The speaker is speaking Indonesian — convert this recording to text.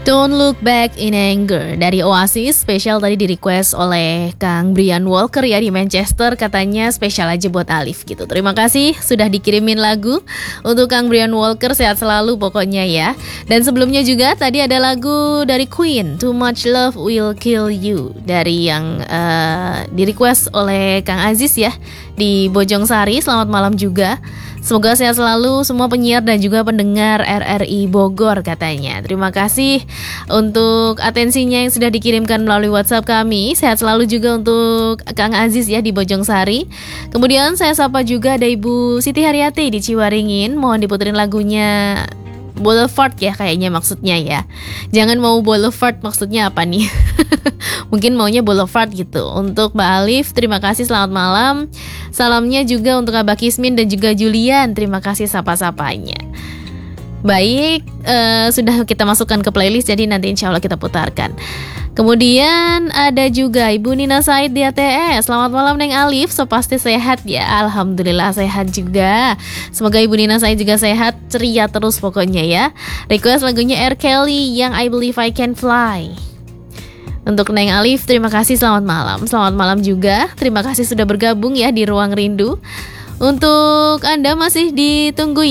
Don't Look Back in Anger dari Oasis, spesial tadi di request oleh Kang Brian Walker ya di Manchester, katanya spesial aja buat Alif gitu. Terima kasih sudah dikirimin lagu untuk Kang Brian Walker, sehat selalu pokoknya ya. Dan sebelumnya juga tadi ada lagu dari Queen, Too Much Love Will Kill You, dari yang di request oleh Kang Aziz ya di Bojong Sari. Selamat malam juga. Semoga sehat selalu semua penyiar dan juga pendengar RRI Bogor katanya. Terima kasih untuk atensinya yang sudah dikirimkan melalui WhatsApp kami. Sehat selalu juga untuk Kang Aziz ya di Bojong Sari. Kemudian saya sapa juga ada Ibu Siti Haryati di Ciwaringin. Mohon diputerin lagunya Boulevard ya kayaknya maksudnya ya. Jangan mau Boulevard maksudnya apa nih? Mungkin maunya Boulevard gitu. Untuk Mbak Alif, terima kasih, selamat malam. Salamnya juga untuk Abah Kismin dan juga Julian. Terima kasih sapa-sapanya. Baik, sudah kita masukkan ke playlist, jadi nanti insya Allah kita putarkan. Kemudian ada juga Ibu Nina Said di ATS. Selamat malam Neng Alif, so pasti sehat ya. Alhamdulillah sehat juga. Semoga Ibu Nina Said juga sehat, ceria terus pokoknya ya. Request lagunya R. Kelly yang I Believe I Can Fly. Untuk Neng Alif, terima kasih, selamat malam. Selamat malam juga, terima kasih sudah bergabung ya di Ruang Rindu. Untuk Anda masih ditunggu